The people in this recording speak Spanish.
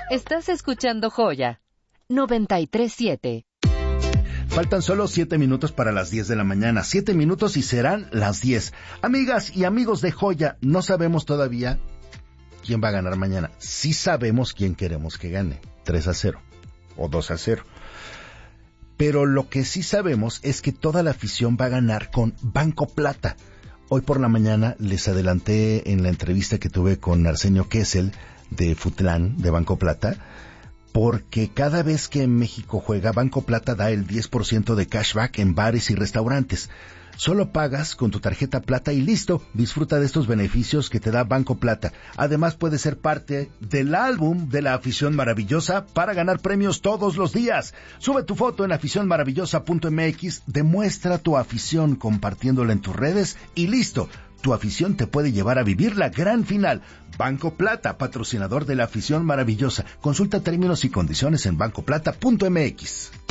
Estás escuchando Joya 93.7. Faltan solo 7 minutos para las 10 de la mañana. 7 minutos y serán las 10. Amigas y amigos de Joya, no sabemos todavía quién va a ganar mañana. Sí sabemos quién queremos que gane. 3-0 o 2-0. Pero lo que sí sabemos es que toda la afición va a ganar con Banco Plata. Hoy por la mañana les adelanté en la entrevista que tuve con Arsenio Kessel de Futlán, de Banco Plata, porque cada vez que México juega, Banco Plata da el 10% de cashback en bares y restaurantes. Solo pagas con tu tarjeta Plata y listo, disfruta de estos beneficios que te da Banco Plata. Además puedes ser parte del álbum de la Afición Maravillosa para ganar premios todos los días. Sube tu foto en aficionmaravillosa.mx, demuestra tu afición compartiéndola en tus redes y listo. Tu afición te puede llevar a vivir la gran final. Banco Plata, patrocinador de la Afición Maravillosa. Consulta términos y condiciones en bancoplata.mx.